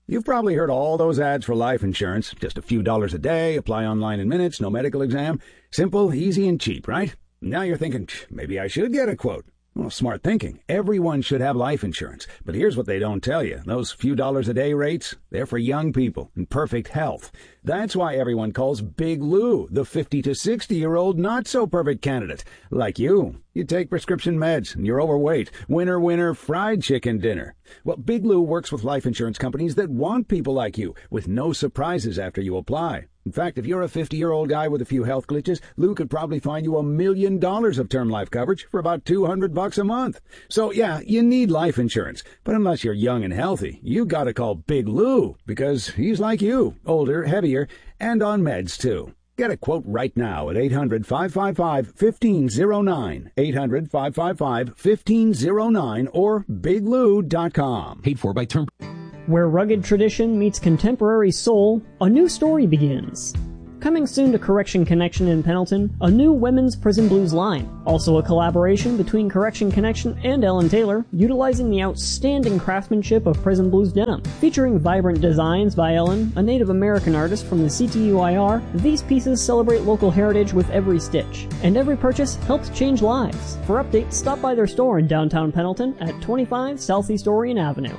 You've probably heard all those ads for life insurance. Just a few dollars a day, apply online in minutes, no medical exam. Simple, easy, and cheap, right? Now you're thinking, maybe I should get a quote. Well, smart thinking. Everyone should have life insurance. But here's what they don't tell you. Those few dollars a day rates, they're for young people in perfect health. That's why everyone calls Big Lou the 50 to 60-year-old not-so-perfect candidate. Like you. You take prescription meds, and you're overweight. Winner, winner, fried chicken dinner. Well, Big Lou works with life insurance companies that want people like you, with no surprises after you apply. In fact, if you're a 50-year-old guy with a few health glitches, Lou could probably find you $1 million of term life coverage for about $200 a month. So, yeah, you need life insurance. But unless you're young and healthy, you gotta call Big Lou, because he's like you, older, heavier, and on meds, too. Get a quote right now at 800-555-1509, 800-555-1509, or biglou.com. Paid for by Term. Where rugged tradition meets contemporary soul, a new story begins. Coming soon to Correction Connection in Pendleton, a new women's prison blues line. Also a collaboration between Correction Connection and Ellen Taylor, utilizing the outstanding craftsmanship of prison blues denim. Featuring vibrant designs by Ellen, a Native American artist from the CTUIR, these pieces celebrate local heritage with every stitch. And every purchase helps change lives. For updates, stop by their store in downtown Pendleton at 25 Southeast Orion Avenue.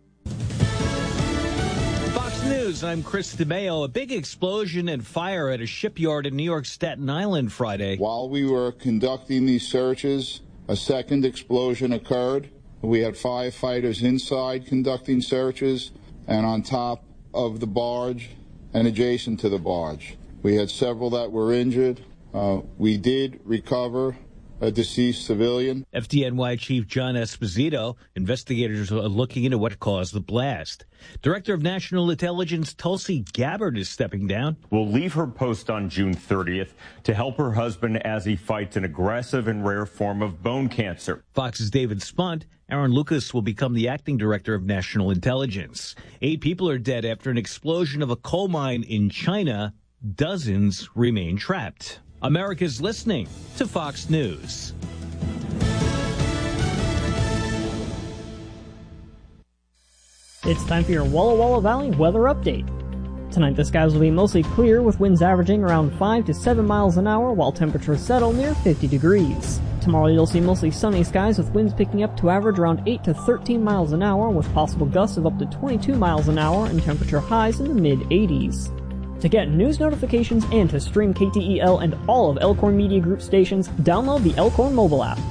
News. I'm Chris DeMeo. A big explosion and fire at a shipyard in New York's Staten Island Friday. While we were conducting these searches, a second explosion occurred. We had firefighters inside conducting searches and on top of the barge and adjacent to the barge. We had several that were injured. We did recover a deceased civilian. FDNY Chief John Esposito. Investigators are looking into what caused the blast. Director of National Intelligence Tulsi Gabbard is stepping down. Will leave her post on June 30th to help her husband as he fights an aggressive and rare form of bone cancer. Fox's David Spunt. Aaron Lucas will become the acting director of National Intelligence. 8 people are dead after an explosion of a coal mine in China. Dozens remain trapped. America's listening to Fox News. It's time for your Walla Walla Valley weather update. Tonight the skies will be mostly clear with winds averaging around 5 to 7 miles an hour while temperatures settle near 50 degrees. Tomorrow you'll see mostly sunny skies with winds picking up to average around 8 to 13 miles an hour with possible gusts of up to 22 miles an hour and temperature highs in the mid-80s. To get news notifications and to stream KTEL and all of Elkhorn Media Group stations, download the Elkhorn mobile app.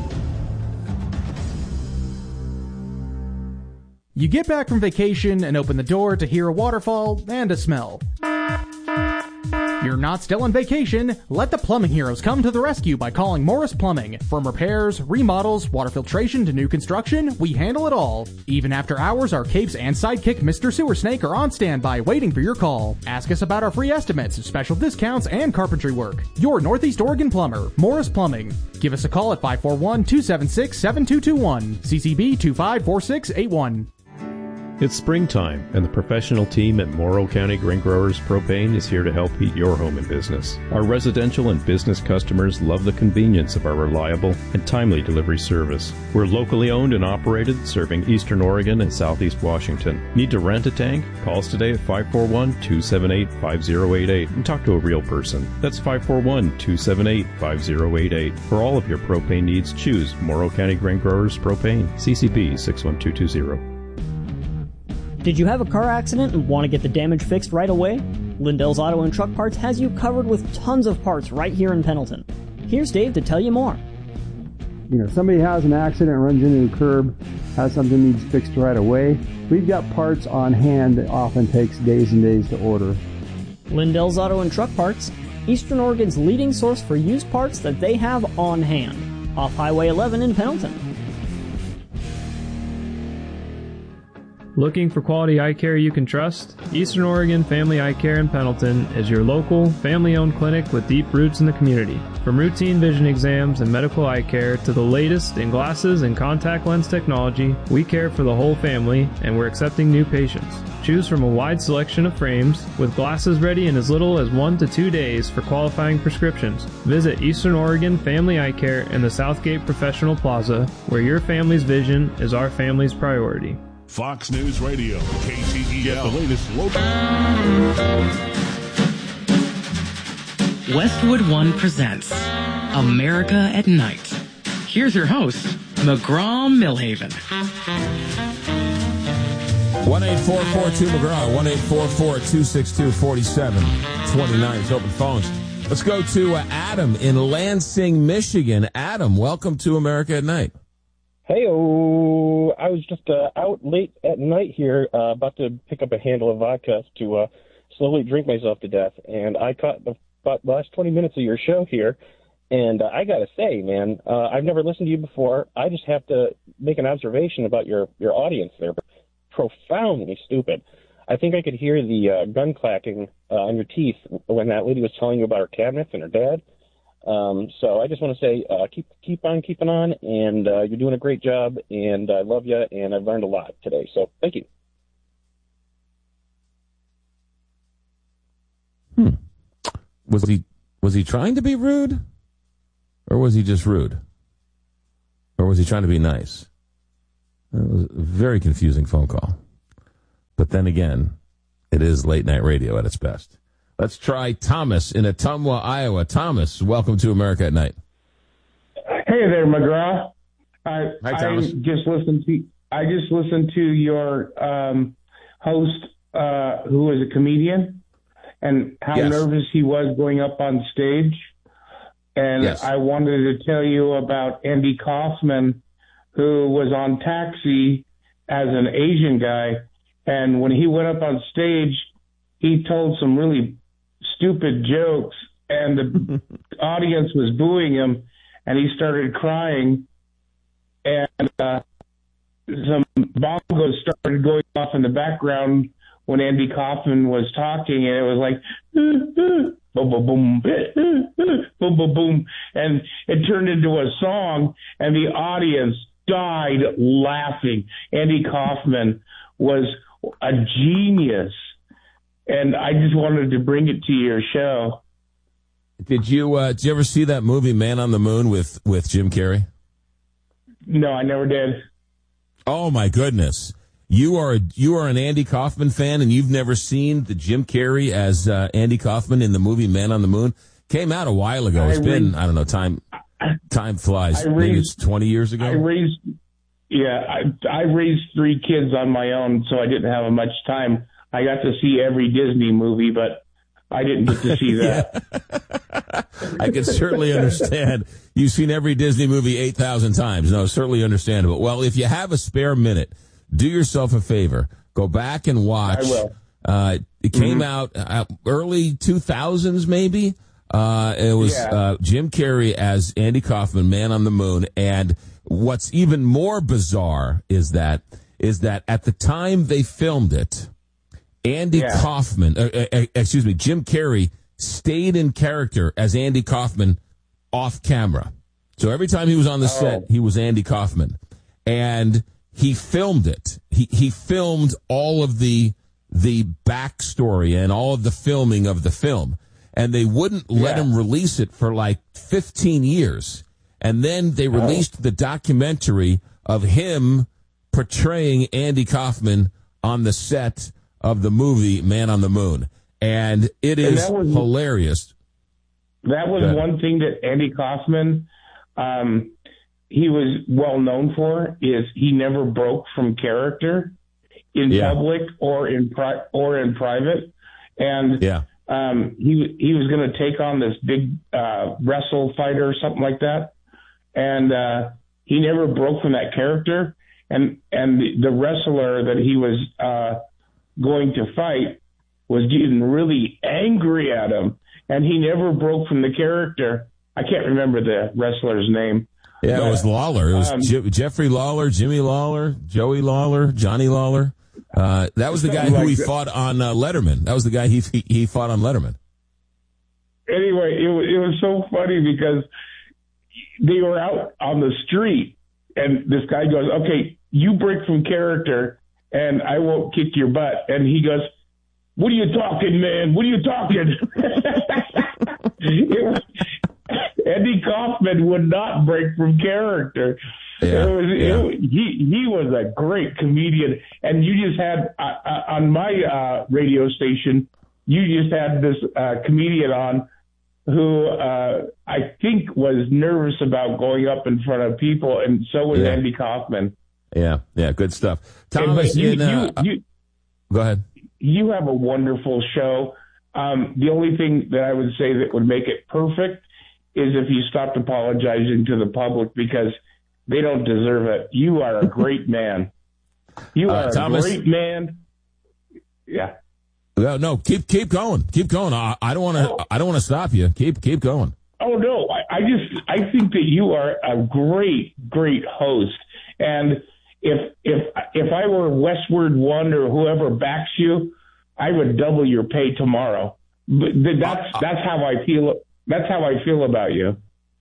You get back from vacation and open the door to hear a waterfall and a smell. You're not still on vacation. Let the plumbing heroes come to the rescue by calling Morris Plumbing. From repairs, remodels, water filtration to new construction, we handle it all. Even after hours, our capes and sidekick Mr. Sewer Snake are on standby waiting for your call. Ask us about our free estimates, special discounts, and carpentry work. Your Northeast Oregon plumber, Morris Plumbing. Give us a call at 541-276-7221. CCB 254681. It's springtime, and the professional team at Morrow County Grain Growers Propane is here to help heat your home and business. Our residential and business customers love the convenience of our reliable and timely delivery service. We're locally owned and operated, serving Eastern Oregon and Southeast Washington. Need to rent a tank? Call us today at 541-278-5088 and talk to a real person. That's 541-278-5088. For all of your propane needs, choose Morrow County Grain Growers Propane, CCB 61220. Did you have a car accident and want to get the damage fixed right away? Lindell's Auto and Truck Parts has you covered with tons of parts right here in Pendleton. Here's Dave to tell you more. Somebody has an accident, runs into a curb, has something needs fixed right away. We've got parts on hand that often takes days and days to order. Lindell's Auto and Truck Parts, Eastern Oregon's leading source for used parts that they have on hand. Off Highway 11 in Pendleton. Looking for quality eye care you can trust? Eastern Oregon Family Eye Care in Pendleton is your local, family-owned clinic with deep roots in the community. From routine vision exams and medical eye care to the latest in glasses and contact lens technology, we care for the whole family and we're accepting new patients. Choose from a wide selection of frames with glasses ready in as little as 1 to 2 days for qualifying prescriptions. Visit Eastern Oregon Family Eye Care in the Southgate Professional Plaza, where your family's vision is our family's priority. Fox News Radio, KTEL. Get the latest local. Westwood One presents America at Night. Here's your host, McGraw-Millhaven. 1-844-2-McGraw, 1-844-262-4729 is open phones. Let's go to Adam in Lansing, Michigan. Adam, welcome to America at Night. Hey-o. I was just out late at night here, about to pick up a handle of vodka to slowly drink myself to death, and I caught about the last 20 minutes of your show here, and I got to say, man, I've never listened to you before. I just have to make an observation about your audience there. Profoundly stupid. I think I could hear the gun clacking on your teeth when that lady was telling you about her cabinets and her dad. So I just want to say, keep on keeping on, and you're doing a great job, and I love you, and I've learned a lot today. So thank you. Was he trying to be rude, or was he just rude, or was he trying to be nice? It was a very confusing phone call. But then again, it is late night radio at its best. Let's try Thomas in Ottumwa, Iowa. Thomas, welcome to America at Night. Hey there, McGraw. Hi, Thomas. I just listened to your host, who was a comedian, and how nervous he was going up on stage. And I wanted to tell you about Andy Kaufman, who was on Taxi as an Asian guy. And when he went up on stage, he told some really stupid jokes, and the audience was booing him, and he started crying. And some bongos started going off in the background when Andy Kaufman was talking, and it was like, boom, boom, boom, boom, boom, boom. And it turned into a song, and the audience died laughing. Andy Kaufman was a genius, and I just wanted to bring it to your show. Did you ever see that movie Man on the Moon with Jim Carrey? No, I never did. Oh my goodness. You are an Andy Kaufman fan, and you've never seen the Jim Carrey as Andy Kaufman in the movie Man on the Moon? Came out a while ago. It's been, I don't know, time flies. Maybe it's 20 years ago. I raised 3 kids on my own, so I didn't have much time. I got to see every Disney movie, but I didn't get to see that. I can certainly understand. You've seen every Disney movie 8,000 times. No, certainly understandable. Well, if you have a spare minute, do yourself a favor. Go back and watch. I will. It came out early 2000s, maybe. It was Jim Carrey as Andy Kaufman, Man on the Moon. And what's even more bizarre is that at the time they filmed it, Jim Carrey stayed in character as Andy Kaufman off camera. So every time he was on the set, he was Andy Kaufman. And he filmed it. He filmed all of the backstory and all of the filming of the film. And they wouldn't let him release it for like 15 years. And then they released the documentary of him portraying Andy Kaufman on the set of the movie Man on the Moon. And it is hilarious. That was one thing that Andy Kaufman, he was well known for, is he never broke from character in public or in private. And he was going to take on this big wrestle fighter or something like that. And he never broke from that character. And the wrestler that he was going to fight was getting really angry at him. And he never broke from the character. I can't remember the wrestler's name. Yeah, but it was Lawler. It was Jeffrey Lawler, Jimmy Lawler, Joey Lawler, Johnny Lawler. That was the guy who he fought on Letterman. That was the guy he fought on Letterman. Anyway, it was so funny because they were out on the street, and this guy goes, "Okay, you break from character, and I won't kick your butt." And he goes, "What are you talking, man? What are you talking?" Andy Kaufman would not break from character. He was a great comedian, and you just had on my radio station, you just had this comedian on who I think was nervous about going up in front of people, and so was Andy Kaufman. Yeah, good stuff. Thomas, go ahead. You have a wonderful show. The only thing that I would say that would make it perfect is if you stopped apologizing to the public, because they don't deserve it. You are a great man. You are Thomas, a great man. Yeah. No, keep going. Keep going. I don't want to stop you. Keep going. Oh no, I think that you are a great host. And if I were Westward One or whoever backs you, I would double your pay tomorrow. But that's how I feel. That's how I feel about you.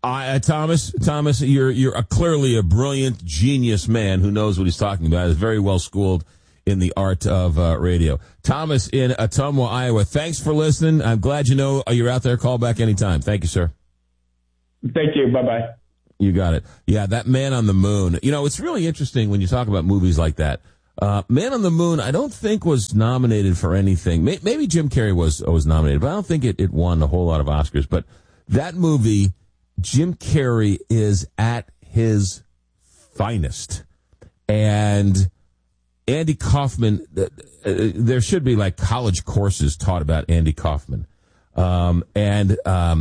Thomas, you're clearly a brilliant, genius man who knows what he's talking about. Is very well schooled in the art of radio. Thomas in Ottumwa, Iowa. Thanks for listening. I'm glad you're out there. Call back anytime. Thank you, sir. Thank you. Bye-bye. You got it. Yeah, that Man on the Moon. It's really interesting when you talk about movies like that. Man on the Moon, I don't think was nominated for anything. Maybe Jim Carrey was nominated, but I don't think it won a whole lot of Oscars. But that movie, Jim Carrey is at his finest. And Andy Kaufman, there should be like college courses taught about Andy Kaufman. And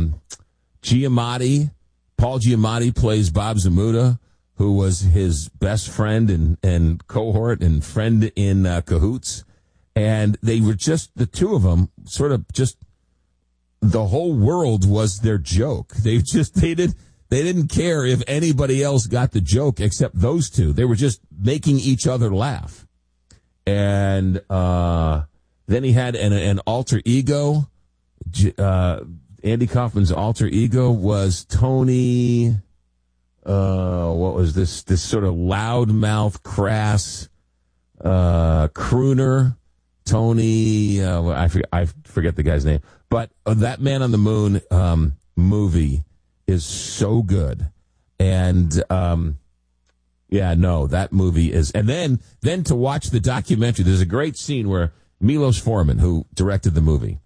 Giamatti, Paul Giamatti plays Bob Zmuda, who was his best friend and cohort and friend in Cahoots. And they were just, the two of them, sort of just, the whole world was their joke. They didn't care if anybody else got the joke except those two. They were just making each other laugh. And then he had an alter ego. Andy Kaufman's alter ego was Tony, what was this sort of loudmouth, crass crooner, Tony, I forget the guy's name. But that Man on the Moon movie is so good. And that movie is. And then to watch the documentary, there's a great scene where Milos Forman, who directed the movie,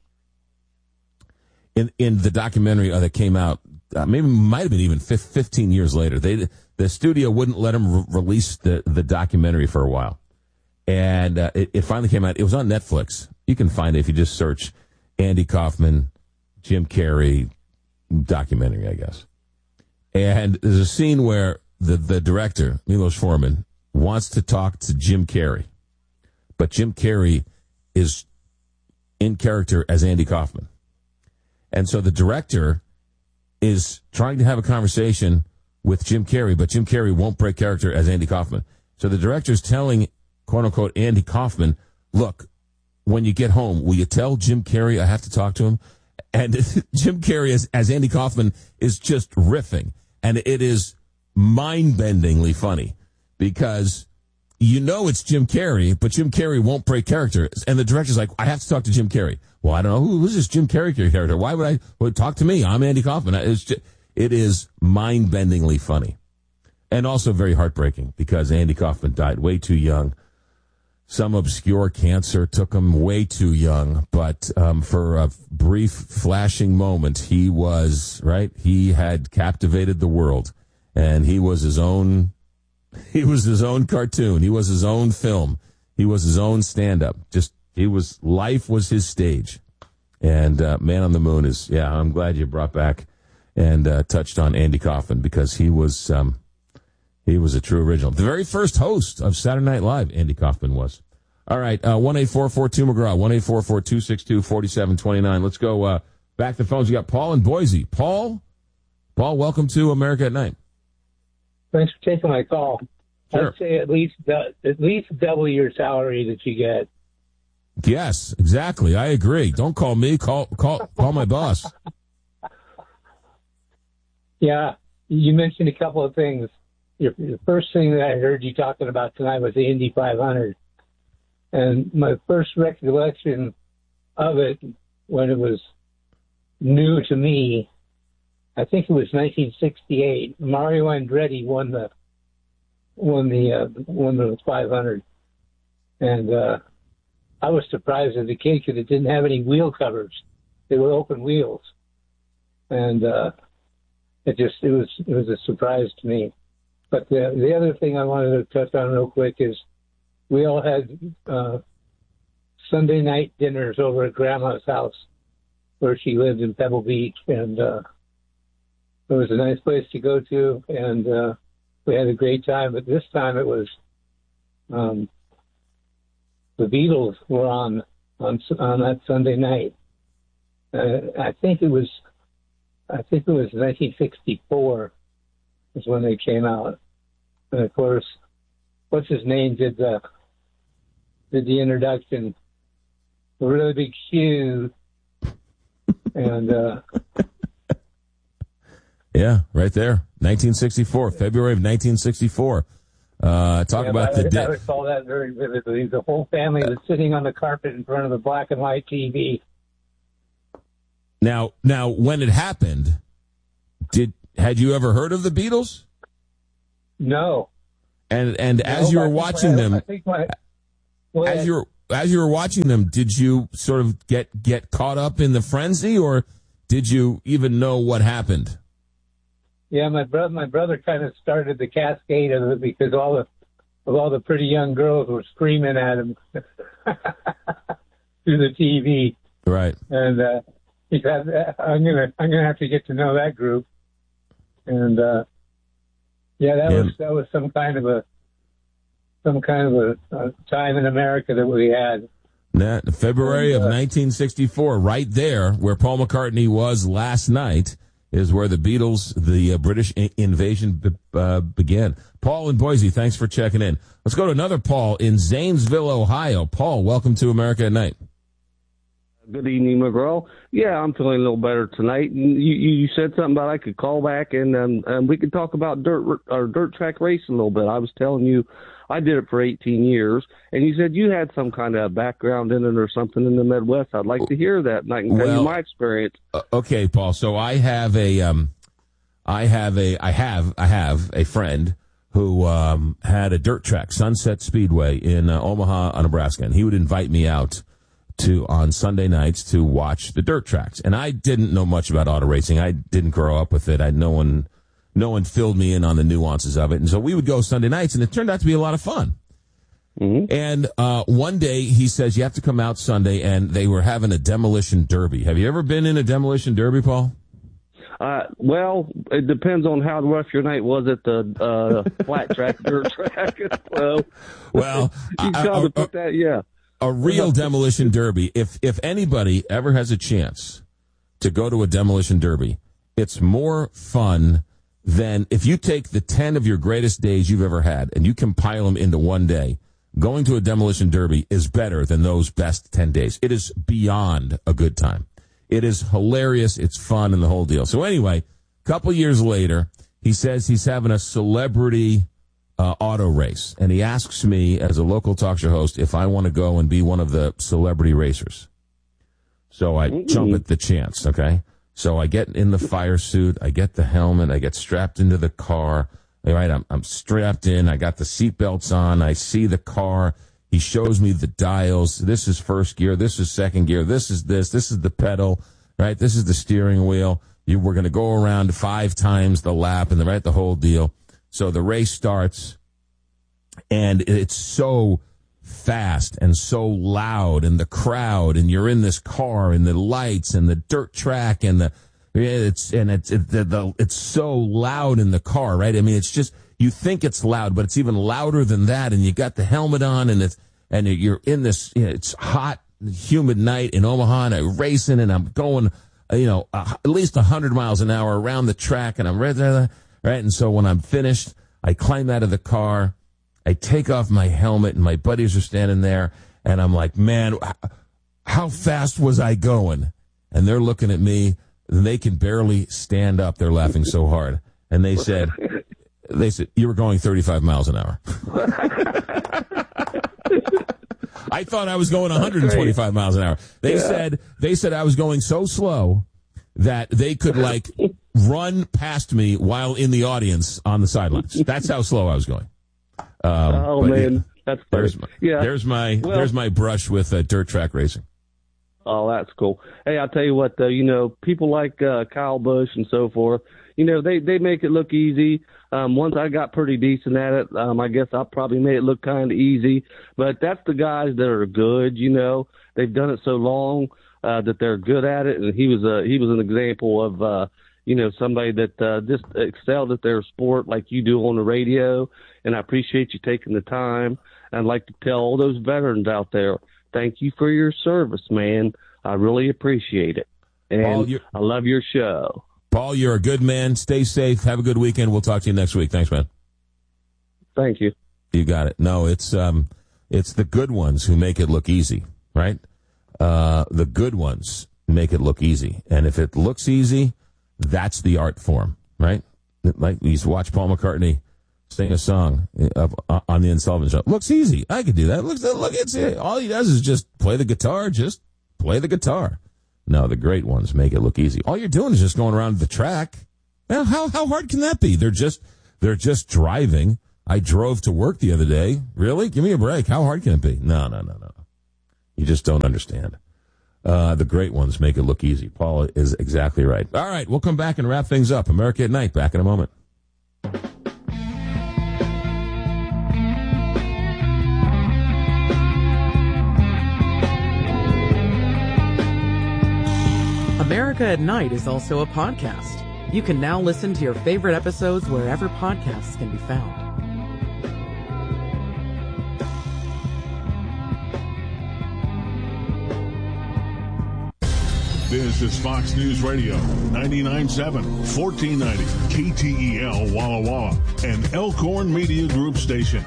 in the documentary that came out, maybe might have been even 15 years later, the studio wouldn't let him release the documentary for a while. And it finally came out. It was on Netflix. You can find it if you just search Andy Kaufman, Jim Carrey documentary, I guess. And there's a scene where the director, Milos Forman, wants to talk to Jim Carrey. But Jim Carrey is in character as Andy Kaufman. And so the director is trying to have a conversation with Jim Carrey, but Jim Carrey won't break character as Andy Kaufman. So the director is telling, quote unquote, Andy Kaufman, look, when you get home, will you tell Jim Carrey I have to talk to him? And Jim Carrey as Andy Kaufman is just riffing. And it is mind-bendingly funny because it's Jim Carrey, but Jim Carrey won't break character. And the director's like, I have to talk to Jim Carrey. Well, I don't know. Who's this Jim Carrey character? Why would I talk to me? I'm Andy Kaufman. It is mind-bendingly funny. And also very heartbreaking because Andy Kaufman died way too young. Some obscure cancer took him way too young. But for a brief flashing moment, he had captivated the world. And he was his own cartoon. He was his own film. He was his own stand-up. Life was his stage. And Man on the Moon is, I'm glad you brought back and touched on Andy Kaufman because he was a true original. The very first host of Saturday Night Live, Andy Kaufman was. All right, 1-844-2-McGraw, 1-844-262-4729. Let's go back to the phones. We got Paul in Boise. Paul, welcome to America at Night. Thanks for taking my call. Sure. I'd say at least double your salary that you get. Yes, exactly. I agree. Don't call me. Call my boss. Yeah, you mentioned a couple of things. The first thing that I heard you talking about tonight was the Indy 500. And my first recollection of it, when it was new to me, I think it was 1968. Mario Andretti won the won the 500, and I was surprised as a kid because it didn't have any wheel covers; they were open wheels, and it was a surprise to me. But the other thing I wanted to touch on real quick is we all had Sunday night dinners over at Grandma's house where she lived in Pebble Beach, and it was a nice place to go to, and we had a great time. But this time it was the Beatles were on that Sunday night. I think it was 1964 is when they came out, and of course, what's his name did the introduction. A really big shoe. And yeah, right there, 1964, February of 1964. Talk about the I recall that very vividly. The whole family was sitting on the carpet in front of the black and white TV. Now, when it happened, had you ever heard of the Beatles? No. And as you were watching them, as you were watching them, did you sort of get caught up in the frenzy, or did you even know what happened? Yeah, my brother kind of started the cascade of it because all the pretty young girls were screaming at him through the TV. Right. And he said, "I'm gonna have to get to know that group." And that was some kind of a time in America that we had. February of 1964, right there where Paul McCartney was last night, is where the Beatles, the British invasion began. Paul in Boise, thanks for checking in. Let's go to another Paul in Zanesville, Ohio. Paul, welcome to America at Night. Good evening, McGraw. Yeah, I'm feeling a little better tonight. You said something about I could call back and we could talk about dirt track racing a little bit. I was telling you I did it for 18 years, and you said you had some kind of background in it or something in the Midwest. I'd like to hear that, and I can tell you my experience. Okay, Paul. So I have a friend who had a dirt track, Sunset Speedway in Omaha, Nebraska, and he would invite me out on Sunday nights to watch the dirt tracks. And I didn't know much about auto racing. I didn't grow up with it. No one filled me in on the nuances of it. And so we would go Sunday nights, and it turned out to be a lot of fun. Mm-hmm. And one day he says, you have to come out Sunday, and they were having a demolition derby. Have you ever been in a demolition derby, Paul? Well, it depends on how rough your night was at the flat track, dirt track. Well, you gotta put that, yeah. A real demolition derby. If anybody ever has a chance to go to a demolition derby, it's more fun than if you take the 10 of your greatest days you've ever had and you compile them into one day. Going to a demolition derby is better than those best 10 days. It is beyond a good time. It is hilarious. It's fun and the whole deal. So anyway, a couple years later, he says he's having a celebrity auto race, and he asks me as a local talk show host if I want to go and be one of the celebrity racers. So I jump at the chance, okay? So I get in the fire suit, I get the helmet, I get strapped into the car. All right, I'm strapped in, I got the seatbelts on, I see the car. He shows me the dials. This is first gear, this is second gear, this is the pedal, right? This is the steering wheel. We're going to go around 5 times the lap and the whole deal. So the race starts, and it's so fast and so loud, and the crowd, and you're in this car, and the lights, and the dirt track, and it's so loud in the car, right? I mean, it's just, you think it's loud, but it's even louder than that, and you got the helmet on, and you're in this, it's hot, humid night in Omaha, and I'm racing, and I'm going, at least 100 miles an hour around the track, and I'm ready, right? And so when I'm finished, I climb out of the car, I take off my helmet, and my buddies are standing there, and I'm like, man, how fast was I going? And they're looking at me, and they can barely stand up. They're laughing so hard. And they said, you were going 35 miles an hour. I thought I was going 125 miles an hour. They said I was going so slow that they could run past me while in the audience on the sidelines. That's how slow I was going. Man, yeah, that's funny. There's my brush with dirt track racing. Oh, that's cool. Hey, I'll tell you what, though, people like Kyle Busch and so forth, they make it look easy. Once I got pretty decent at it, I guess I probably made it look kind of easy. But that's the guys that are good, They've done it so long that they're good at it. And he was an example of, somebody that just excelled at their sport like you do on the radio. And I appreciate you taking the time. I'd like to tell all those veterans out there, thank you for your service, man. I really appreciate it. And Paul, I love your show. Paul, you're a good man. Stay safe. Have a good weekend. We'll talk to you next week. Thanks, man. Thank you. You got it. No, it's the good ones who make it look easy, right? The good ones make it look easy. And if it looks easy, that's the art form, right? Like we used to watch Paul McCartney sing a song on the Ed Sullivan Show. Looks easy. I could do that. Look, it's it. All he does is just play the guitar. Just play the guitar. No, the great ones make it look easy. All you're doing is just going around the track. Well, how hard can that be? They're just driving. I drove to work the other day. Really? Give me a break. How hard can it be? No. You just don't understand. The great ones make it look easy. Paul is exactly right. All right, we'll come back and wrap things up. America at Night, back in a moment. America at Night is also a podcast. You can now listen to your favorite episodes wherever podcasts can be found. This is Fox News Radio, 99.7, 1490, KTEL Walla Walla, and Elkhorn Media Group station.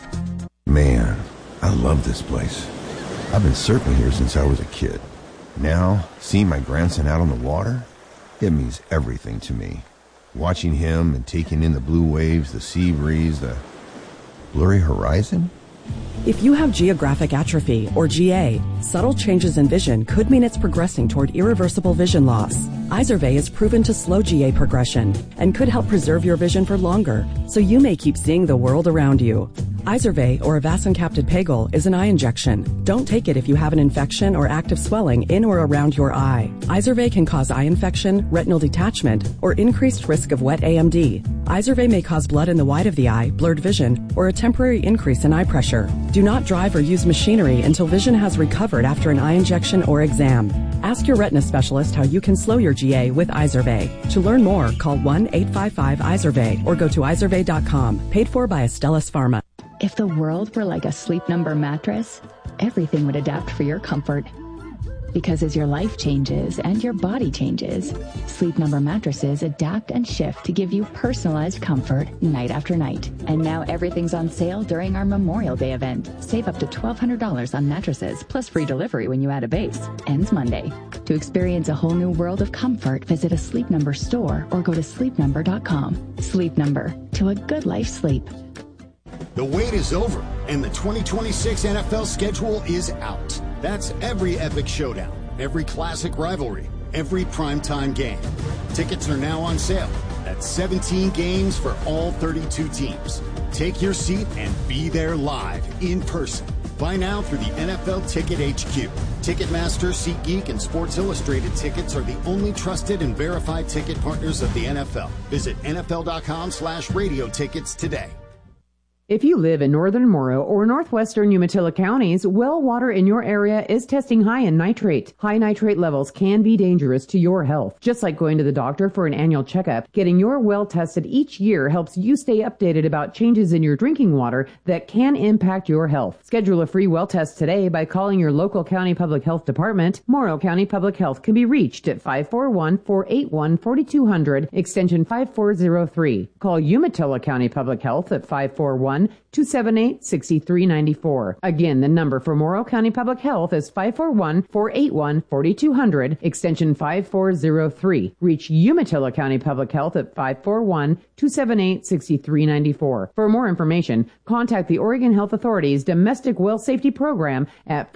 Man, I love this place. I've been surfing here since I was a kid. Now, seeing my grandson out on the water, it means everything to me. Watching him and taking in the blue waves, the sea breeze, the blurry horizon. If you have geographic atrophy, or GA, subtle changes in vision could mean it's progressing toward irreversible vision loss. Izervay is proven to slow GA progression and could help preserve your vision for longer, so you may keep seeing the world around you. Izervay, or avacincaptad pegol, is an eye injection. Don't take it if you have an infection or active swelling in or around your eye. Izervay can cause eye infection, retinal detachment, or increased risk of wet AMD. Izervay may cause blood in the white of the eye, blurred vision, or a temporary increase in eye pressure. Do not drive or use machinery until vision has recovered after an eye injection or exam. Ask your retina specialist how you can slow your GA with Izervay. To learn more, call 1-855-IZERVAY or go to izervay.com. Paid for by Astellas Pharma. If the world were like a Sleep Number mattress, everything would adapt for your comfort. Because as your life changes and your body changes, Sleep Number mattresses adapt and shift to give you personalized comfort night after night. And now everything's on sale during our Memorial Day event. Save up to $1,200 on mattresses, plus free delivery when you add a base. Ends Monday. To experience a whole new world of comfort, visit a Sleep Number store or go to sleepnumber.com. Sleep Number. To a good life sleep. The wait is over, and the 2026 NFL schedule is out. That's every epic showdown, every classic rivalry, every primetime game. Tickets are now on sale. That's 17 games for all 32 teams. Take your seat and be there live, in person. Buy now through the NFL Ticket HQ. Ticketmaster, SeatGeek, and Sports Illustrated tickets are the only trusted and verified ticket partners of the NFL. Visit NFL.com/radio tickets today. If you live in northern Morrow or northwestern Umatilla counties, well water in your area is testing high in nitrate. High nitrate levels can be dangerous to your health. Just like going to the doctor for an annual checkup, getting your well tested each year helps you stay updated about changes in your drinking water that can impact your health. Schedule a free well test today by calling your local county public health department. Morrow County Public Health can be reached at 541-481-4200, extension 5403. Call Umatilla County Public Health at 541-278-6394. Again, the number for Morrow County Public Health is 541-481-4200, extension 5403. Reach Umatilla County Public Health at 541 278-6394. For more information, contact the Oregon Health Authority's Domestic Well Safety Program at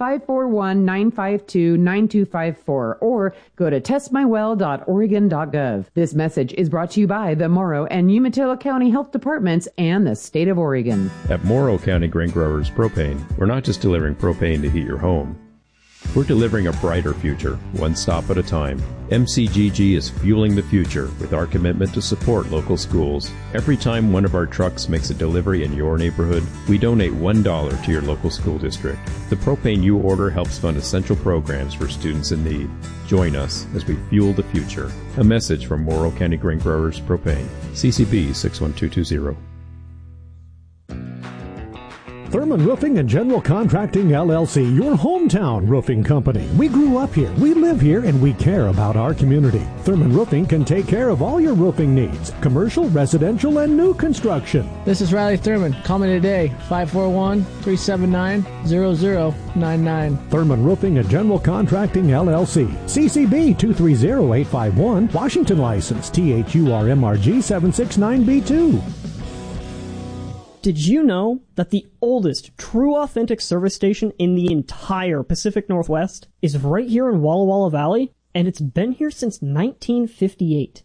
541-952-9254 or go to testmywell.oregon.gov. This message is brought to you by the Morrow and Umatilla County Health Departments and the state of Oregon. At Morrow County Grain Growers Propane, we're not just delivering propane to heat your home. We're delivering a brighter future, one stop at a time. MCGG is fueling the future with our commitment to support local schools. Every time one of our trucks makes a delivery in your neighborhood, we donate $1 to your local school district. The propane you order helps fund essential programs for students in need. Join us as we fuel the future. A message from Morrow County Grain Growers Propane. CCB 61220. Thurman Roofing and General Contracting, LLC, your hometown roofing company. We grew up here, we live here, and we care about our community. Thurman Roofing can take care of all your roofing needs, commercial, residential, and new construction. This is Riley Thurman. Call me today, 541-379-0099. Thurman Roofing and General Contracting, LLC. CCB 230851, Washington license, THURMRG 769B2. Did you know that the oldest true authentic service station in the entire Pacific Northwest is right here in Walla Walla Valley? And it's been here since 1958.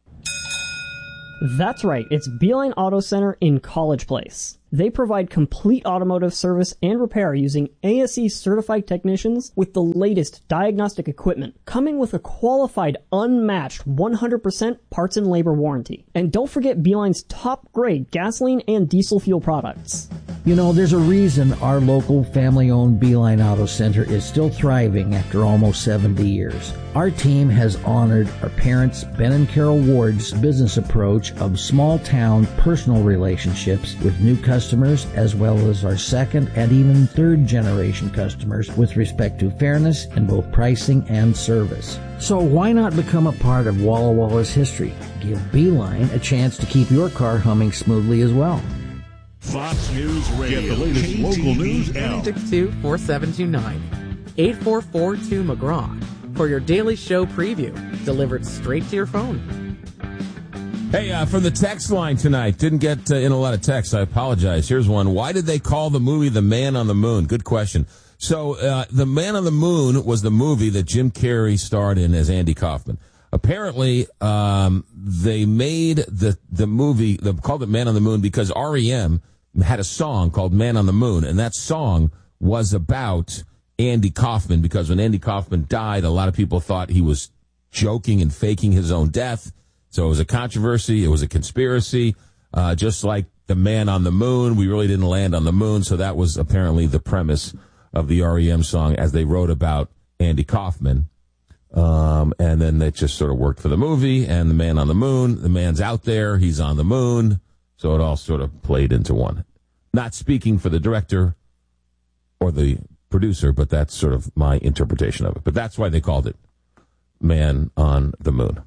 That's right, it's Beeline Auto Center in College Place. They provide complete automotive service and repair using ASE certified technicians with the latest diagnostic equipment, coming with a qualified, unmatched 100% parts and labor warranty. And don't forget Beeline's top grade gasoline and diesel fuel products. You know, there's a reason our local family-owned Beeline Auto Center is still thriving after almost 70 years. Our team has honored our parents, Ben and Carol Ward's business approach of small-town personal relationships with new customers, as well as our second and even third generation customers with respect to fairness in both pricing and service. So why not become a part of Walla Walla's history? Give Beeline a chance to keep your car humming smoothly as well. Fox News Radio. Get the latest local news now. 862-4729. 8442-McGraw for your daily show preview, delivered straight to your phone. Hey, from the text line tonight, didn't get in a lot of texts. I apologize. Here's one. Why did they call the movie The Man on the Moon? Good question. So, The Man on the Moon was the movie that Jim Carrey starred in as Andy Kaufman. Apparently, they made the movie, called it Man on the Moon because R.E.M. had a song called Man on the Moon, and that song was about Andy Kaufman, because when Andy Kaufman died, a lot of people thought he was joking and faking his own death. So it was a controversy. It was a conspiracy. Just like The Man on the Moon, we really didn't land on the moon. So that was apparently the premise of the R.E.M. song as they wrote about Andy Kaufman. And then it just sort of worked for the movie. And The Man on the Moon, the man's out there, he's on the moon. So it all sort of played into one. Not speaking for the director or the producer, but that's sort of my interpretation of it. But that's why they called it Man on the Moon.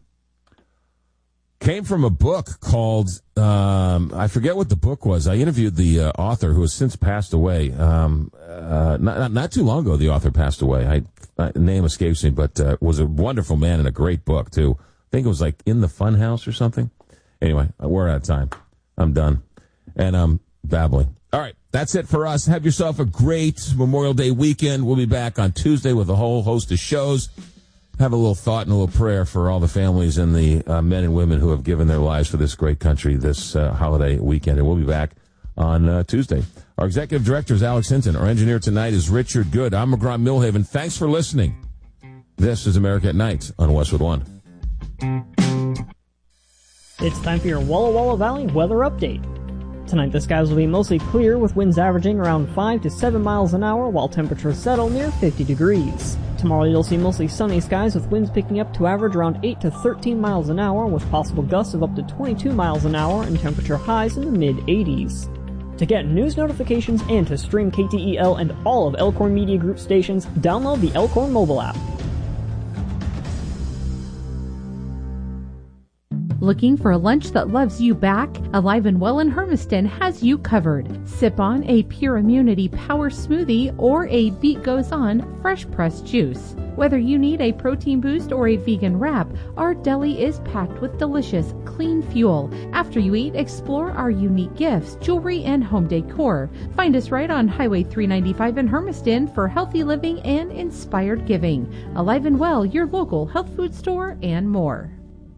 Came from a book called, I forget what the book was. I interviewed the author, who has since passed away. Not too long ago, the author passed away. Name escapes me, but was a wonderful man and a great book, too. I think it was like In the Funhouse or something. Anyway, we're out of time. I'm done. And I'm babbling. All right, that's it for us. Have yourself a great Memorial Day weekend. We'll be back on Tuesday with a whole host of shows. Have a little thought and a little prayer for all the families and the men and women who have given their lives for this great country this holiday weekend. And we'll be back on Tuesday. Our executive director is Alex Hinton. Our engineer tonight is Richard Good. I'm McGraw Millhaven. Thanks for listening. This is America at Night on Westwood One. It's time for your Walla Walla Valley weather update. Tonight the skies will be mostly clear with winds averaging around 5 to 7 miles an hour while temperatures settle near 50 degrees. Tomorrow you'll see mostly sunny skies with winds picking up to average around 8 to 13 miles an hour with possible gusts of up to 22 miles an hour and temperature highs in the mid-80s. To get news notifications and to stream KTEL and all of Elkhorn Media Group stations, download the Elkhorn mobile app. Looking for a lunch that loves you back? Alive and Well in Hermiston has you covered. Sip on a Pure Immunity Power Smoothie or a Beat Goes On fresh pressed juice. Whether you need a protein boost or a vegan wrap, our deli is packed with delicious, clean fuel. After you eat, explore our unique gifts, jewelry, and home decor. Find us right on Highway 395 in Hermiston for healthy living and inspired giving. Alive and Well, your local health food store, and more.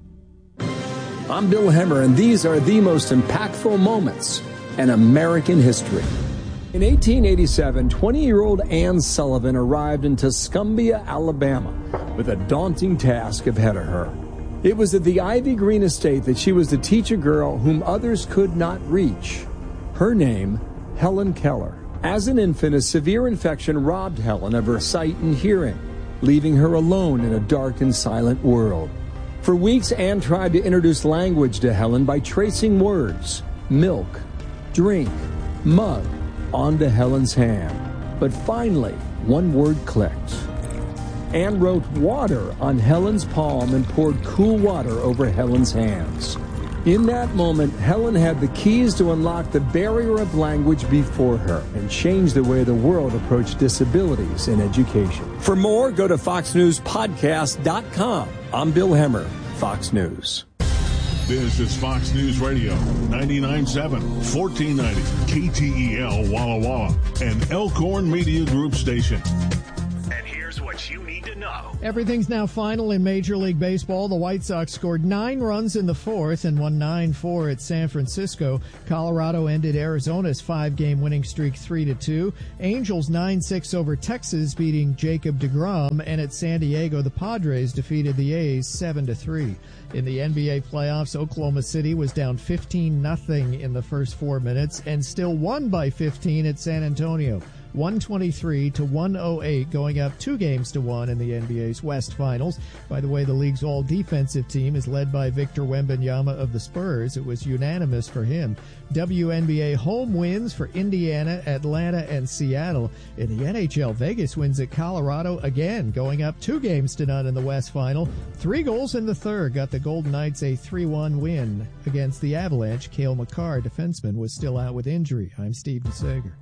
I'm Bill Hemmer, and these are the most impactful moments in American history. In 1887, 20-year-old Anne Sullivan arrived in Tuscumbia, Alabama, with a daunting task ahead of her. It was at the Ivy Green estate that she was to teach a girl whom others could not reach. Her name, Helen Keller. As an infant, a severe infection robbed Helen of her sight and hearing, leaving her alone in a dark and silent world. For weeks, Anne tried to introduce language to Helen by tracing words, milk, drink, mug, onto Helen's hand. But finally, one word clicked. Anne wrote water on Helen's palm and poured cool water over Helen's hands. In that moment, Helen had the keys to unlock the barrier of language before her and change the way the world approached disabilities in education. For more, go to foxnewspodcast.com. I'm Bill Hemmer, Fox News. This is Fox News Radio, 99.7, 1490, KTEL Walla Walla, and Elkhorn Media Group station. And here's what you need to know. Everything's now final in Major League Baseball. The White Sox scored 9 runs in the fourth and won 9-4 at San Francisco. Colorado ended Arizona's 5-game winning streak 3-2. Angels 9-6 over Texas, beating Jacob deGrom. And at San Diego, the Padres defeated the A's 7-3. In the NBA playoffs, Oklahoma City was down 15-0 in the first 4 minutes and still won by 15 at San Antonio. 123-108, going up 2-1 in the NBA's West Finals. By the way, the league's all-defensive team is led by Victor Wembanyama of the Spurs. It was unanimous for him. WNBA home wins for Indiana, Atlanta, and Seattle. In the NHL, Vegas wins at Colorado again, going up 2-0 in the West Final. 3 goals in the third got the Golden Knights a 3-1 win against the Avalanche. Cale Makar, defenseman, was still out with injury. I'm Steve DeSager.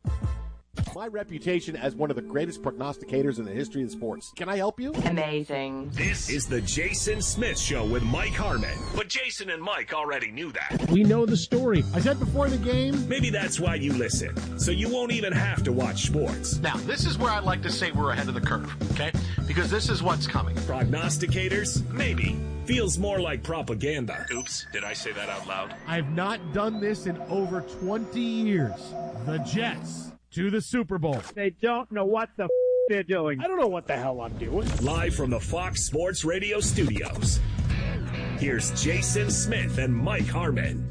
My reputation as one of the greatest prognosticators in the history of sports. Can I help you? Amazing. This is the Jason Smith Show with Mike Harmon. But Jason and Mike already knew that. We know the story. I said before the game. Maybe that's why you listen, so you won't even have to watch sports. Now, this is where I like to say we're ahead of the curve, okay? Because this is what's coming. Prognosticators? Maybe. Feels more like propaganda. Oops, did I say that out loud? I've not done this in over 20 years. The Jets to the Super Bowl. They don't know what the they're doing. I don't know what the hell I'm doing. Live from the Fox Sports Radio studios, here's Jason Smith and Mike Harmon.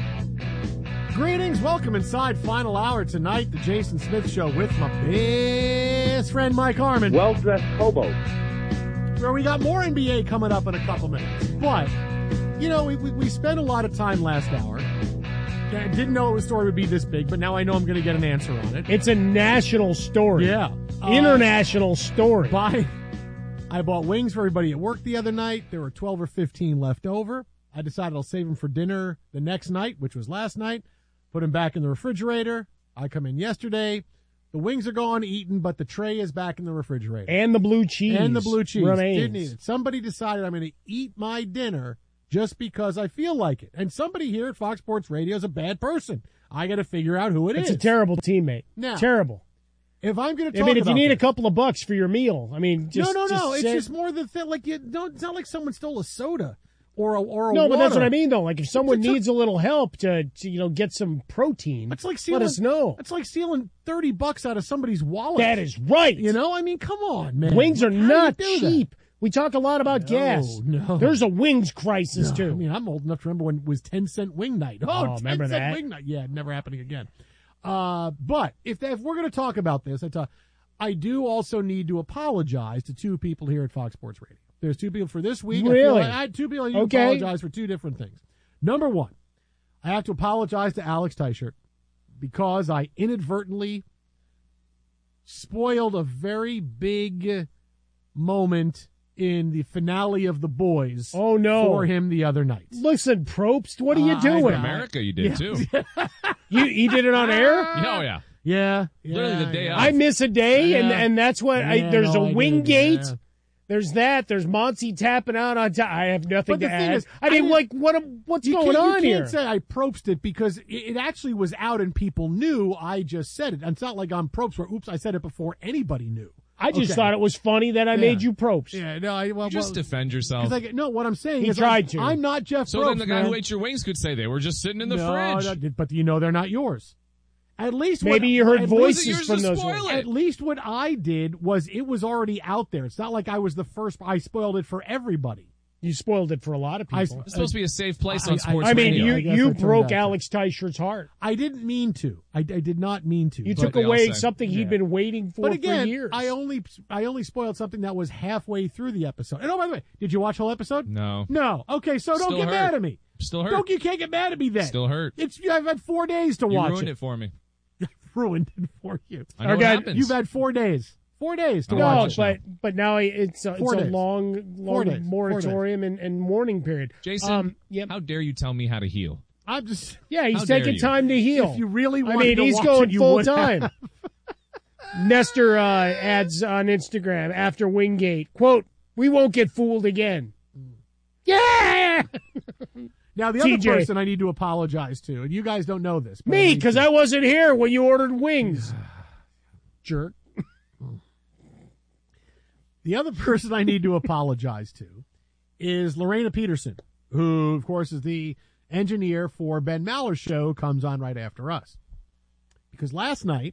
Greetings, welcome inside final hour tonight, the Jason Smith Show with my best friend Mike Harmon. Well-dressed hobo. Where we got more NBA coming up in a couple minutes. But, you know, we spent a lot of time last hour. I didn't know the story would be this big, but now I know I'm going to get an answer on it. It's a national story. Yeah. International story. I bought wings for everybody at work the other night. There were 12 or 15 left over. I decided I'll save them for dinner the next night, which was last night. Put them back in the refrigerator. I come in yesterday. The wings are gone, eaten, but the tray is back in the refrigerator. And the blue cheese. Remains. Didn't eat it. Somebody decided I'm going to eat my dinner just because I feel like it. And somebody here at Fox Sports Radio is a bad person. I got to figure out who it is. It's a terrible teammate. Now, terrible. If I'm going to talk if you need this, a couple of bucks for your meal, I mean, just no. It's just more the thing. Like it's not like someone stole a soda or a no, water. But that's what I mean, though. Like if someone needs a little help to get some protein, it's like let us know. It's like stealing $30 out of somebody's wallet. That is right. You know, I mean, come on, man. Wings are not cheap. That? We talk a lot about gas. No. There's a wings crisis, too. I mean, I'm old enough to remember when it was 10-cent wing night. Oh, remember 10-cent that? wing night. Yeah, never happening again. But if we're going to talk about this, I do also need to apologize to 2 people here at Fox Sports Radio. There's 2 people for this week. Really? I had 2 people I need to apologize for 2 different things. Number 1, I have to apologize to Alex Teichert because I inadvertently spoiled a very big moment in the finale of The Boys for him the other night. Listen, Probst, what are you doing? In America, you did, too. You did it on air? Oh, yeah. Yeah. Literally the day of. I miss a day, Yeah. and that's what there's no, a I Wingate. did, yeah. There's that. There's Monty tapping out on top. I have nothing But the to thing add. is, I mean, I- what's You going on you here? can't say I propsed it because it actually was out and people knew I just said it. It's not like I'm propst where, oops, I said it before anybody knew. I just Okay. thought it was funny that I made you propes. Yeah, no, You just defend yourself. No, what I'm saying He is tried to. I'm not Jeff So Probst, then the guy man. who ate your wings could say they were just sitting in the No, fridge. no, but you know they're not yours. At least Maybe you heard voices from those spoil ones. it. At least what I did was it was already out there. It's not like I was the first. I spoiled it for everybody. You spoiled it for a lot of people. It's supposed to be a safe place on I sports I mean, radio. I guess you I turned broke out to. Alex Teichert's heart. I didn't mean to. I did not mean to. You but- took they all away say. something he'd been waiting for But again, years. I only spoiled something that was halfway through the episode. And oh, by the way, did you watch the whole episode? No. No. Okay, so don't Still get hurt. mad at me. Still hurt. You can't get mad at me then. Still hurt. I've had 4 days to You watch ruined it for me. Ruined it for you. I know what happens. You've had 4 days. 4 days to no, watch it. but now it's a 4 days. long 4 days. moratorium and warning period. Jason, yep. how dare you tell me how to heal? I'm just. Yeah, he's How dare taking you. time to heal. If you really I wanted mean, to he's watch going it, you full would time. have. Nestor adds on Instagram after Wingate, quote, "We won't get fooled again." Yeah! Now, the other TJ. person I need to apologize to, and you guys don't know this. but Me, need because to. I wasn't here when you ordered wings. Jerk. The other person I need to apologize to is Lorena Peterson, who, of course, is the engineer for Ben Maller's show, comes on right after us. Because last night,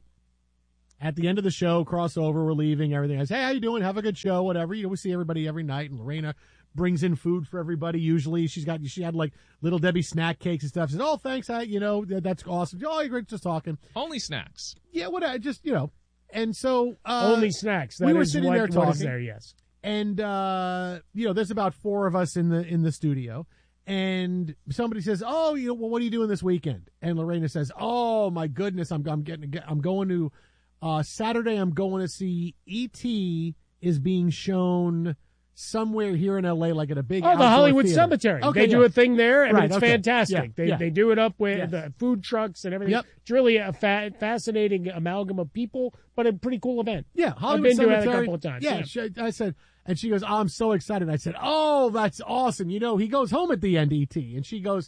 at the end of the show, crossover, we're leaving, everything. I say, hey, how you doing? Have a good show, whatever. You know, we see everybody every night, and Lorena brings in food for everybody. Usually, she had like Little Debbie snack cakes and stuff. She says, oh, thanks, that's awesome. Oh, you're great, just talking. Only snacks. Yeah, what? Just and so Only snacks. That we were is sitting what, there what talking. is there, yes. And there's about 4 of us in the studio, and somebody says, "Oh, well, what are you doing this weekend?" And Lorena says, "Oh my goodness, I'm going to Saturday. I'm going to see E.T. is being shown somewhere here in L.A. like at a big Oh, the outdoor Hollywood theater. Cemetery. Okay, They do yeah. a thing there, and Right, it's okay. fantastic. Yeah, They do it up with Yes. the food trucks and everything. Yep. It's really a fascinating amalgam of people, but a pretty cool event. Yeah, I've Hollywood been to it Cemetery. a couple of times. Yeah, I said, and she goes, oh, I'm so excited. I said, oh, that's awesome. He goes home at the end, E.T. And she goes,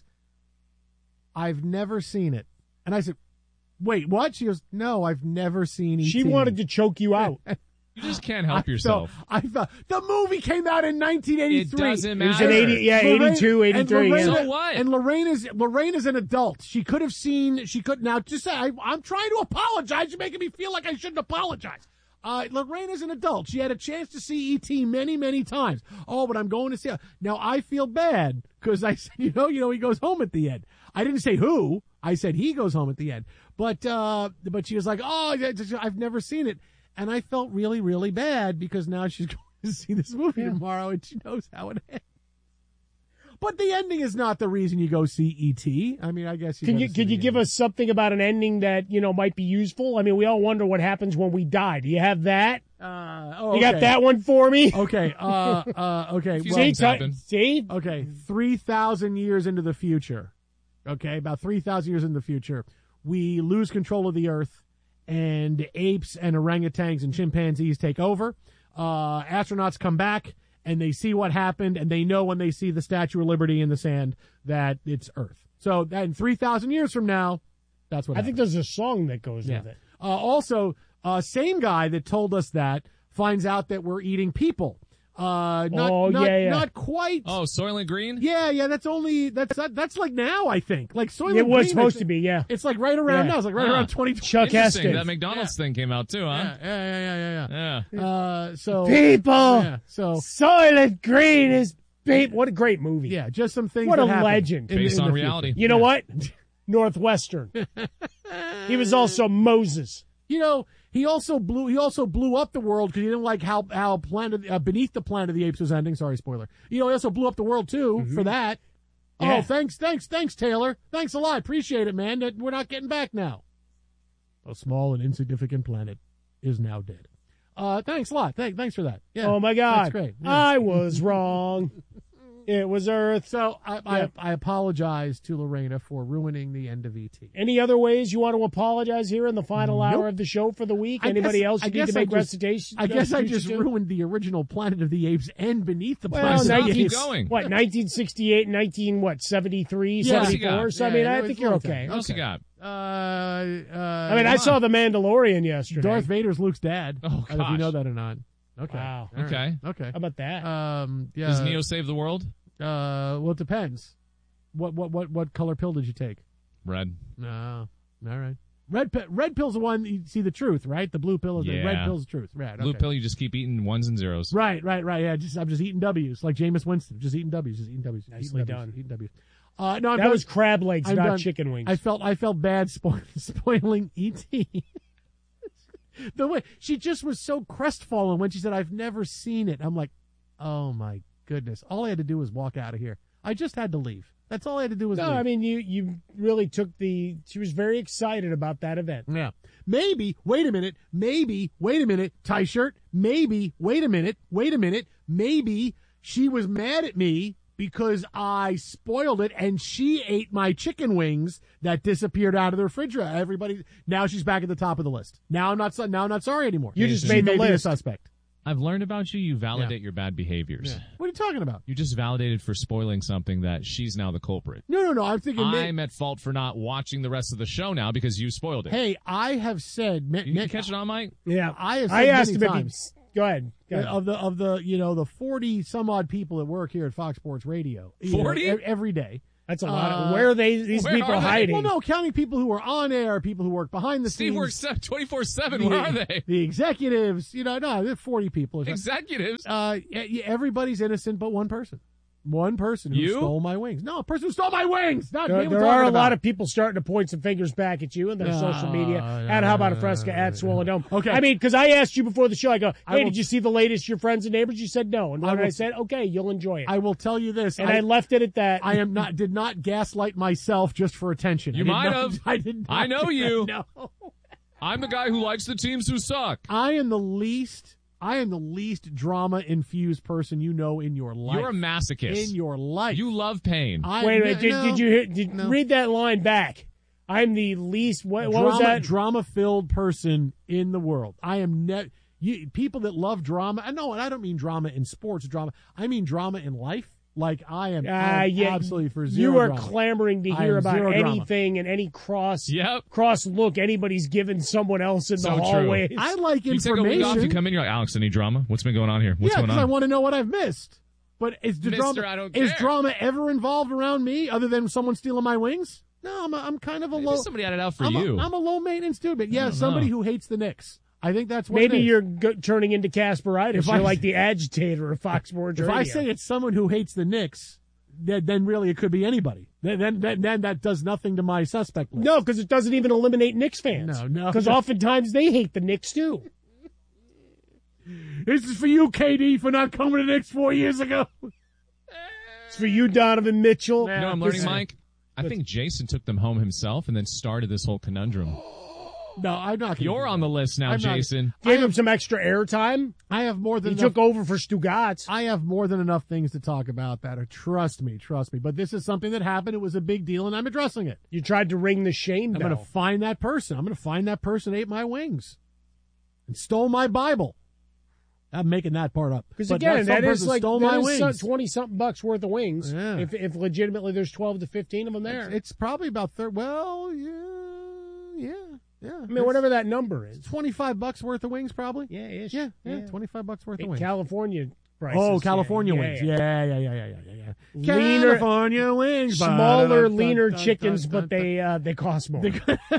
I've never seen it. And I said, wait, what? She goes, no, I've never seen E.T. She wanted to choke you out. You just can't help yourself. I thought the movie came out in 1983. It doesn't It was in matter. 82, 83. Lorena, So what? And Lorena's an adult. She could now just say, I'm trying to apologize. You're making me feel like I shouldn't apologize. Lorena's an adult. She had a chance to see E.T. many, many times. Oh, but I'm going to see it. Now, I feel bad because I said, he goes home at the end. I didn't say who. I said he goes home at the end. But she was like, oh, I've never seen it. And I felt really, really bad because now she's going to see this movie tomorrow and she knows how it ends. But the ending is not the reason you go see E.T. I mean, I guess Can you give us something about an ending that might be useful? I mean, we all wonder what happens when we die. Do you have that? You got that one for me? Okay. Okay. See? Okay. 3,000 years into the future. Okay. About 3,000 years in the future, we lose control of the earth and apes and orangutans and chimpanzees take over. Astronauts come back and they see what happened, and they know when they see the Statue of Liberty in the sand that it's Earth. So then 3,000 years from now, that's what I think there's a song that goes Yeah. with it. Also, same guy that told us that finds out that we're eating people. Not quite. Oh, Soylent Green? Yeah, that's like now, I think. Like Soylent It was Green, supposed to be, yeah. It's like right around Yeah. now. It's like right around 2020. Chuck Interesting. Heston. That McDonald's thing came out too, huh? Yeah. So People! Yeah, so Soylent Green is what a great movie. yeah, just some things. What that a happened legend. Based in on the reality. future. You know what? Northwestern. He was also Moses. He also blew up the world because he didn't like how Beneath the Planet of the Apes was ending. Sorry, spoiler. He also blew up the world too for that. Yeah. Oh, thanks, Taylor. Thanks a lot. Appreciate it, man. That we're not getting back now. A small and insignificant planet is now dead. Thanks a lot. Thanks for that. Yeah. Oh my God. That's great. Yeah. I was wrong. It was Earth. So I apologize to Lorena for ruining the end of E.T. Any other ways you want to apologize here in the final hour of the show for the week? Anybody else you need to make recitation? I guess I just ruined the original Planet of the Apes and Beneath the Well, Planet. keep going. What, 1968, 73, Yeah. 74? So, I mean, I think you're okay. What else you got? I mean, I saw The Mandalorian yesterday. Darth Vader's Luke's dad. Oh, I don't know if you gosh. know that or not. Okay. Wow. All right. Okay. Okay. How about that? Yeah. Does Neo save the world? Well, it depends. What color pill did you take? Red. No. All right. Red pill's the one you see the truth, right? The blue pill is the red pill's the truth. Right. Blue okay. pill, you just keep eating ones and zeros. Right. Yeah. I'm just eating W's like Jameis Winston. Just eating W's. Nicely done. Eating W's. No, I'm that done. was crab legs, I'm not done. chicken wings. I felt bad spoiling E.T. The way she just was so crestfallen when she said, "I've never seen it." I'm like, oh my goodness! All I had to do was walk out of here. I just had to leave. That's all I had to do was leave. I mean, you really took she was very excited about that event. Yeah. Maybe, wait a minute, tie shirt, maybe, wait a minute, maybe she was mad at me because I spoiled it and she ate my chicken wings that disappeared out of the refrigerator. Now she's back at the top of the list. Now I'm not sorry anymore. You just She made the may be a list. suspect. I've learned about you. You validate your bad behaviors. Yeah. What are you talking about? You just validated for spoiling something that she's now the culprit. No. I'm thinking. I'm at fault for not watching the rest of the show now because you spoiled it. Hey, I have said. You can catch it on, Mike? Yeah. I have said I asked many him times. Go ahead. Of the 40 some odd people that work here at Fox Sports Radio. 40? Every day. That's a lot. Where are these people hiding? Well, no, counting people who are on air, people who work behind the Steve scenes. works 24/7. Where are they? The executives. They're 40 people. Executives? Everybody's innocent but one person. One person who You? stole my wings. No, a person who stole my wings. Not me. There are a lot of people starting to point some fingers back at you in their social media. At How About a Fresca, at Swollen Dome. Okay. I mean, because I asked you before the show, I go, hey, did you see the latest Your Friends and Neighbors? You said no. And when I said, okay, you'll enjoy it. I will tell you this. And I left it at that. I did not gaslight myself just for attention. You might have. I did not. I know you. No. I'm the guy who likes the teams who suck. I am the least drama-infused person you know in your life. You're a masochist. In your life. You love pain. Wait, did you read that line back? I'm the least, what was that? Drama-filled person in the world. I am people that love drama. I know, and I don't mean drama in sports drama. I mean drama in life. Like I am absolutely for zero You are drama. clamoring to hear about anything drama. and any cross look anybody's given someone else in the hallways. I like you information. take a week off, you come in, you're like, Alex, any drama? What's been going on here? What's going on? I want to know what I've missed. But is drama ever involved around me other than someone stealing my wings? No, I'm kind of a low. Somebody had it out for you. I'm a low maintenance dude, but yeah, somebody who hates the Knicks. I think that's what Maybe it is. you're turning into Casperitis. You're like the agitator of Fox Sports Radio. If I say it's someone who hates the Knicks, then really it could be anybody. Then that does nothing to my suspect list. No, because it doesn't even eliminate Knicks fans. No. Because oftentimes they hate the Knicks too. This is for you, KD, for not coming to the Knicks 4 years ago. It's for you, Donovan Mitchell. You know what I'm learning, Mike? I think Jason took them home himself and then started this whole conundrum. No, I'm not. You're on the list now, Jason. Gave him some extra airtime. I have more than he enough. took over for Stugatz. I have more than enough things to talk about that. Trust me. But this is something that happened. It was a big deal, and I'm addressing it. You tried to ring the shame bell. I'm going to find that person. I'm going to find that person ate my wings and stole my Bible. I'm making that part up. Because again, that is like stole my wings. $20-something bucks worth of wings. Yeah. If legitimately there's 12 to 15 of them there, it's probably about 30. Well, yeah. I mean, whatever that number is, $25 worth of wings, probably. Yeah, ish. Yeah. $25 worth of wings. California prices. Oh, California wings. Yeah. California wings. Smaller, leaner chickens, but they cost more.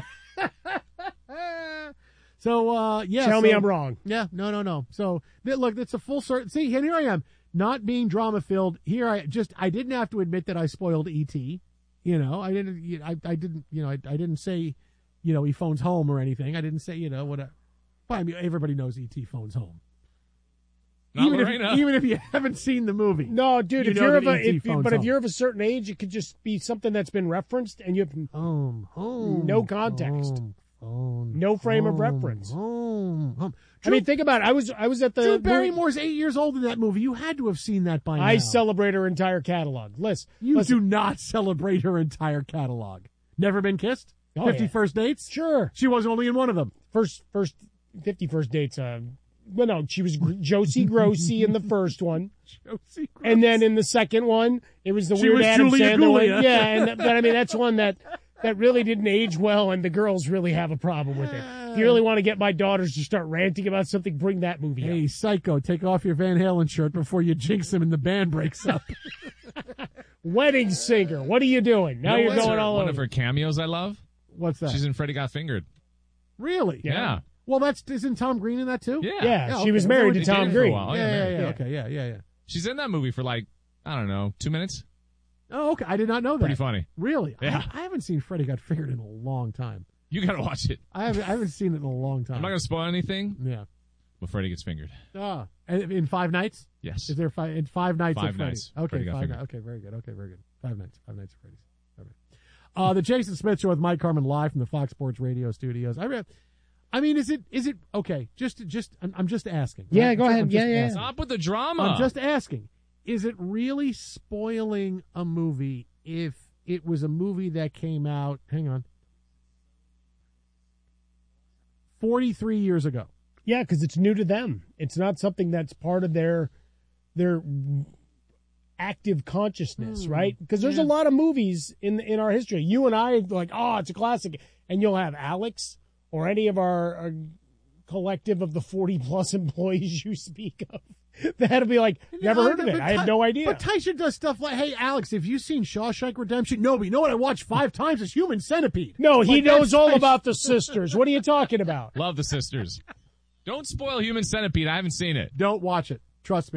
So, Tell me I'm wrong. Yeah, no. So, look, it's a full circle. See, and here I am, not being drama-filled. Here I didn't have to admit that I spoiled E.T. I didn't say, he phones home or anything. I didn't say, whatever. Well, I mean, everybody knows E.T. phones home. Even if you haven't seen the movie. No, dude, if you're of a certain age, it could just be something that's been referenced and you have no context. No frame of reference. I mean, think about it. I was at the Drew Barrymore's 8 years old in that movie. You had to have seen that by now. I celebrate her entire catalog. Listen, do not celebrate her entire catalog. Never Been Kissed? 50 First Dates? Sure. She was only in one of them. First 50 First Dates. Well, no, she was Josie Grossi in the first one. Josie Grossi. And then in the second one, it was the She weird was Adam Julia Sandler one. Gulia. Yeah, but I mean, that's one that really didn't age well, and the girls really have a problem with it. If you really want to get my daughters to start ranting about something, bring that movie up. Hey, Psycho, take off your Van Halen shirt before you jinx him and the band breaks up. Wedding Singer, what are you doing? Now you're going all over. One of her cameos I love. What's that? She's in Freddie Got Fingered. Really? Yeah. Well, isn't Tom Green in that too? Yeah. She was married to They Tom dated for a Green. while. Yeah. Okay, yeah. She's in that movie for like, I don't know, 2 minutes. Oh, okay. I did not know that. Pretty funny. Really? Yeah. I haven't seen Freddie Got Fingered in a long time. You got to watch it. I haven't seen it in a long time. I'm not going to spoil anything. Yeah. But Freddie gets fingered. And in 5 nights? Yes. Is there in 5 nights? 5 of Freddy? nights. Okay, Freddie got 5 fingered. nights. Okay, very good. 5 nights. 5 nights of Freddy's. Okay. The Jason Smith Show with Mike Harmon live from the Fox Sports Radio studios. I mean, is it okay? I'm just asking. Yeah, right? go ahead. I'm just Yeah. asking. Stop with the drama. I'm just asking. Is it really spoiling a movie if it was a movie that came out, hang on, 43 years ago? Yeah, because it's new to them. It's not something that's part of their active consciousness, right? Because there's a lot of movies in our history. You and I like, it's a classic, and you'll have Alex or any of our collective of the 40-plus employees you speak of. That'll be like, never heard of it. I had no idea. But Tyson does stuff like, hey, Alex, have you seen Shawshank Redemption? No, but you know what I watched 5 times is Human Centipede. No, he knows all about the sisters. What are you talking about? Love the sisters. Don't spoil Human Centipede. I haven't seen it. Don't watch it. Trust me.